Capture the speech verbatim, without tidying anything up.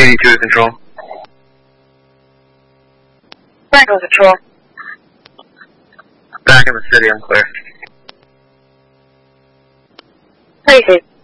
eighty-two to control. Franco control. Back in the city, I'm clear. Crazy.